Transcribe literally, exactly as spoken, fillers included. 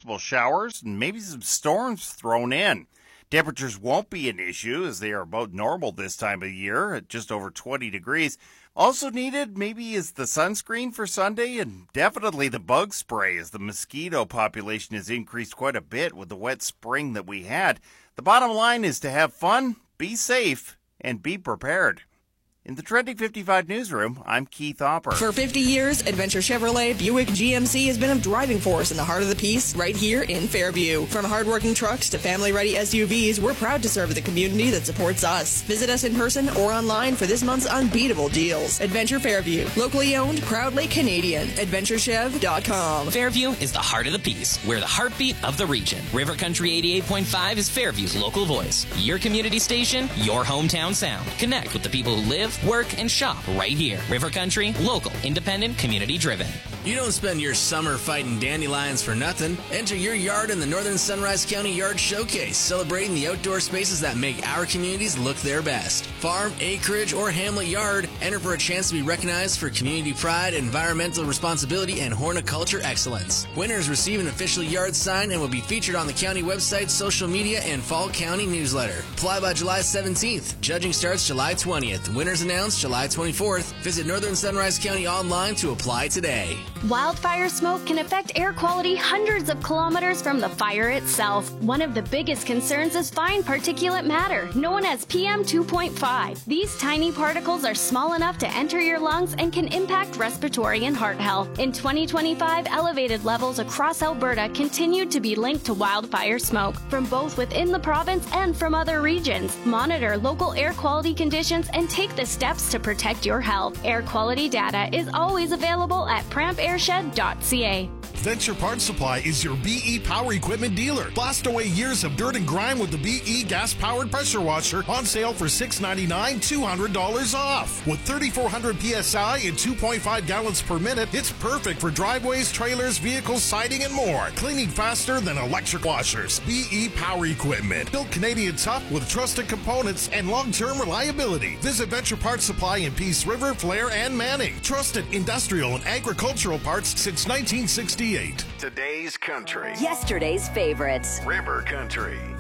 possible showers and maybe some storms thrown in. Temperatures won't be an issue as they are about normal this time of year at just over twenty degrees. Also needed maybe is the sunscreen for Sunday and definitely the bug spray as the mosquito population has increased quite a bit with the wet spring that we had. The bottom line is to have fun, be safe, and be prepared. In the Trending fifty-five newsroom, I'm Keith Hopper. For fifty years, Adventure Chevrolet Buick G M C has been a driving force in the heart of the Peace right here in Fairview. From hardworking trucks to family-ready S U Vs, we're proud to serve the community that supports us. Visit us in person or online for this month's unbeatable deals. Adventure Fairview, locally owned, proudly Canadian. adventure chev dot com. Fairview is the heart of the Peace. We're the heartbeat of the region. River Country eighty-eight point five is Fairview's local voice. Your community station, your hometown sound. Connect with the people who live, work, and shop right here. River Country, local, independent, community-driven. You don't spend your summer fighting dandelions for nothing. Enter your yard in the Northern Sunrise County Yard Showcase, celebrating the outdoor spaces that make our communities look their best. Farm, acreage, or hamlet yard, enter for a chance to be recognized for community pride, environmental responsibility, and horticulture excellence. Winners receive an official yard sign and will be featured on the county website, social media, and Fall County newsletter. Apply by July seventeenth. Judging starts July twentieth. Winners announced July twenty-fourth. Visit Northern Sunrise County online to apply today. Wildfire smoke can affect air quality hundreds of kilometers from the fire itself. One of the biggest concerns is fine particulate matter, known as P M two point five. These tiny particles are small enough to enter your lungs and can impact respiratory and heart health. In twenty twenty-five, elevated levels across Alberta continued to be linked to wildfire smoke, from both within the province and from other regions. Monitor local air quality conditions and take the steps to protect your health. Air quality data is always available at pramp airshed dot c a. Venture Parts Supply is your B E Power Equipment dealer. Blast away years of dirt and grime with the B E gas-powered pressure washer on sale for six ninety-nine, two hundred dollars off. With thirty-four hundred P S I and two point five gallons per minute, it's perfect for driveways, trailers, vehicles, siding, and more. Cleaning faster than electric washers. B E Power Equipment. Built Canadian tough with trusted components and long-term reliability. Visit Venture Parts Supply in Peace River, Flair, and Manning. Trusted industrial and agricultural parts since nineteen sixty-eight. Today's country. Yesterday's favorites. River Country.